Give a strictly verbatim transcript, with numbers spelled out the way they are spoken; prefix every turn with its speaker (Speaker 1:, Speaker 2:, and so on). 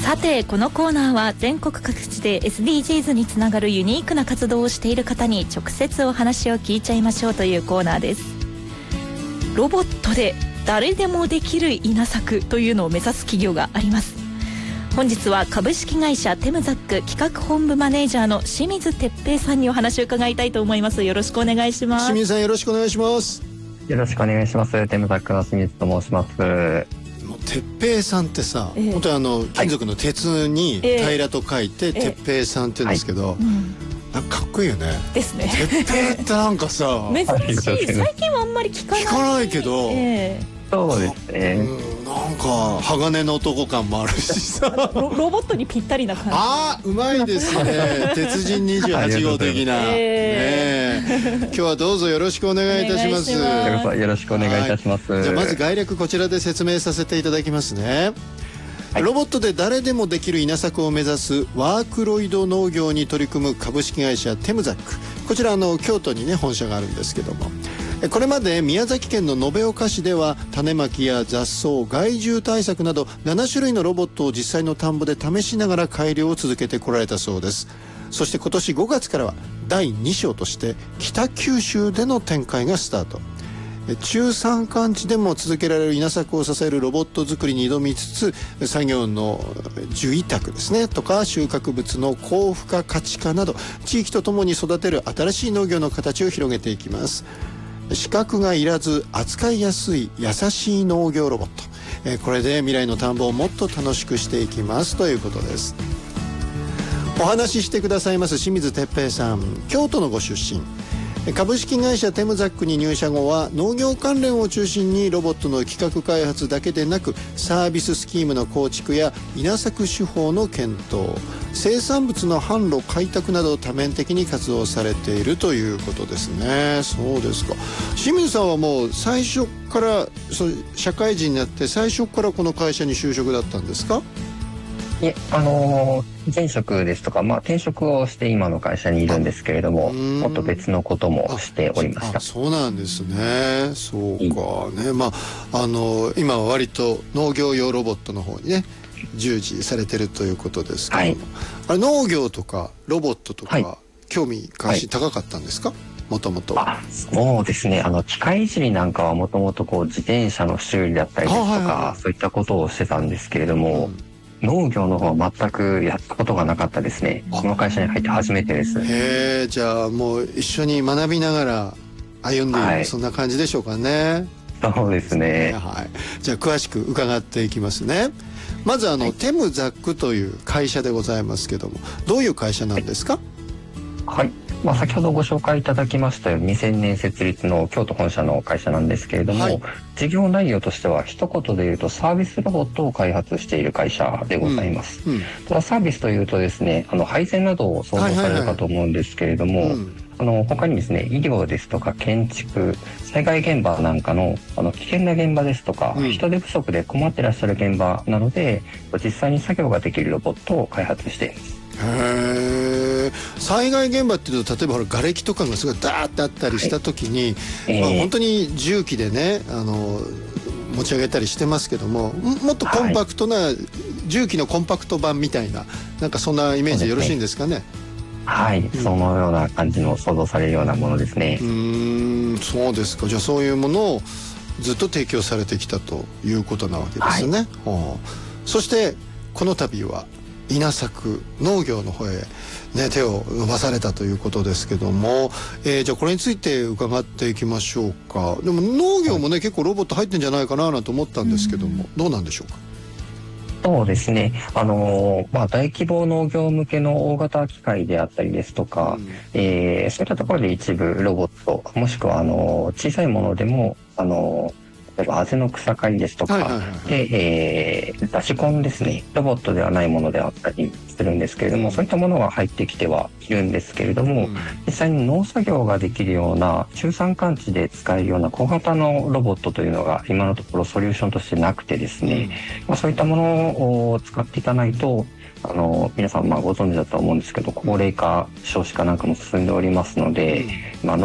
Speaker 1: さてこのコーナーは全国各地で エスディージーズ につながるユニークな活動をしている方に直接お話を聞いちゃいましょうというコーナーです。ロボットで誰でもできる稲作というのを目指す企業があります。本日は株式会社テムザック企画本部マネージャーの清水哲平さんにお話を伺いたいと思います。よろしくお願いします。
Speaker 2: 清水さん、よろしくお願いします。
Speaker 3: よろしくお願いします。テムザックの清水と申します。
Speaker 2: 哲平さんってさ、えー、本当にあの金属の鉄に平らと書いて、えー、哲平さんって言うんですけど、はい、なんかかっこいいよね。
Speaker 1: ですね。
Speaker 2: 哲平ってなんかさ
Speaker 1: 珍しい。最近はあんまり聞かない
Speaker 2: 聞かないけど、
Speaker 3: えーそうですね、
Speaker 2: うん、なんか鋼の男感もあるしさ
Speaker 1: ロ, ロボットにぴったりな感じ。
Speaker 2: あーうまいですね鉄人にじゅうはち号的な、えー、ね今日はどうぞよろしくお願いいたします。
Speaker 3: よろしくお願いいたします。
Speaker 2: じゃあまず概略こちらで説明させていただきますね。はい、ロボットで誰でもできる稲作を目指すワークロイド農業に取り組む株式会社テムザック、こちらの京都にね本社があるんですけども、これまで宮崎県の延岡市では種まきや雑草、害獣対策などなな種類のロボットを実際の田んぼで試しながら改良を続けてこられたそうです。そして今年ごがつからはだいに章として北九州での展開がスタート。中山間地でも続けられる稲作を支えるロボット作りに挑みつつ、作業の受委託ですねとか収穫物の高付加価値化など地域とともに育てる新しい農業の形を広げていきます。資格がいらず扱いやすい優しい農業ロボット、えー、これで未来の田んぼをもっと楽しくしていきますということです。お話ししてくださいます清水哲平さん、京都のご出身。株式会社テムザックに入社後は農業関連を中心にロボットの企画開発だけでなくサービススキームの構築や稲作手法の検討、生産物の販路開拓など多面的に活動されているということですね。そうですか。清水さんはもう最初からそう社会人になって最初からこの会社に就職だったんですか？
Speaker 3: いえ、あのー、前職ですとか、まあ、転職をして今の会社にいるんですけれども、もっと別のこともしておりました。
Speaker 2: そうなんですね。そうかね。まああのー、今は割と農業用ロボットの方にね従事されてるということですけども、はい、あれ農業とかロボットとか、はい、興味関心高かったんですか？もともと。
Speaker 3: あ、そうですね。あの機械いじりなんかはもともとこう自転車の修理だったりですとか、はいはいはい、そういったことをしてたんですけれども、うん農業の方は全くやったことがなかったですね。この会社に入って初めてです。
Speaker 2: へえ、じゃあもう一緒に学びながら歩んでいる、はい、そんな感じでしょうかね。
Speaker 3: そうですね。
Speaker 2: はい。じゃあ詳しく伺っていきますね。まずあの、はい、テムザックという会社でございますけども、どういう会社なんですか？
Speaker 3: はい。まあ、先ほどご紹介いただきましたようににせんねん設立の京都本社の会社なんですけれども、はい、事業内容としては一言で言うとサービスロボットを開発している会社でございます。うんうん、ただサービスというとですね、あの配膳などを想像されるかと思うんですけれども、あの他にですね、医療ですとか建築、災害現場なんかのあの危険な現場ですとか、うん、人手不足で困ってらっしゃる現場なので実際に作業ができるロボットを開発しています。
Speaker 2: へー。災害現場っていうと例えばほら瓦礫とかがすごいダーってあったりした時に、はいまあ、本当に重機でねあの持ち上げたりしてますけども、もっとコンパクトな、はい、重機のコンパクト版みたいななんかそんなイメージでよろしいんですかね？
Speaker 3: はい、うん、そのような感じの想像されるようなものですね。
Speaker 2: うーん、そうですか。じゃあそういうものをずっと提供されてきたということなわけですね。はい、はあ、そしてこの度は稲作農業の方へ、ね、手を伸ばされたということですけども、えー、じゃあこれについて伺っていきましょうか。でも農業もね、はい、結構ロボット入ってんじゃないかななんて思ったんですけども、うん、どうなんでしょうか？
Speaker 3: そうですね。あのー、まあ、大規模農業向けの大型機械であったりですとか、うん、えー、そういったところで一部ロボット、もしくはあのー、小さいものでも、あのー例えばあぜの草刈りですとか、はいはいはいはい、で、えー、出し込んですね、ロボットではないものであったりするんですけれども、うん、そういったものが入ってきてはいるんですけれども、うん、実際に農作業ができるような中山間地で使えるような小型のロボットというのが今のところソリューションとしてなくてですね、うんまあ、そういったものを使っていかないとあの皆さんまあご存知だと思うんですけど、高齢化少子化なんかも進んでおりますので、まあ